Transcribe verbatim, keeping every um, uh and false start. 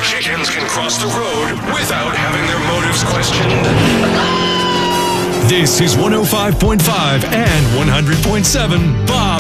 chickens can cross the road without having their motives questioned. This is one oh five point five and one hundred point seven Bob